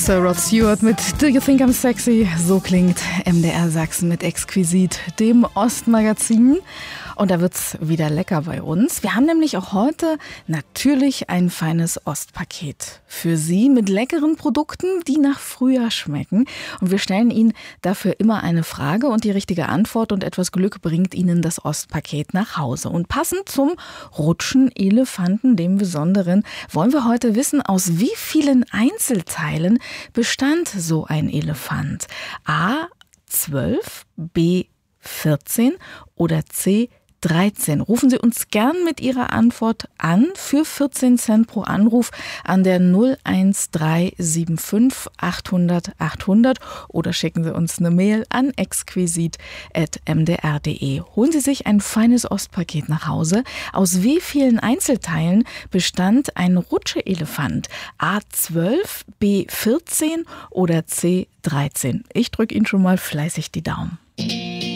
Sir Rod Stewart mit Do You Think I'm Sexy? So klingt MDR Sachsen mit Exquisit, dem Ostmagazin. Und da wird's wieder lecker bei uns. Wir haben nämlich auch heute natürlich ein feines Ostpaket für Sie mit leckeren Produkten, die nach Frühjahr schmecken. Und wir stellen Ihnen dafür immer eine Frage und die richtige Antwort und etwas Glück bringt Ihnen das Ostpaket nach Hause. Und passend zum Rutschen-Elefanten, dem Besonderen, wollen wir heute wissen, aus wie vielen Einzelteilen bestand so ein Elefant? A 12, B 14 oder C 13. Rufen Sie uns gern mit Ihrer Antwort an für 14 Cent pro Anruf an der 01375 800 800 oder schicken Sie uns eine Mail an exquisit@mdr.de. Holen Sie sich ein feines Ostpaket nach Hause. Aus wie vielen Einzelteilen bestand ein Rutscheelefant? A12, B14 oder C13? Ich drücke Ihnen schon mal fleißig die Daumen.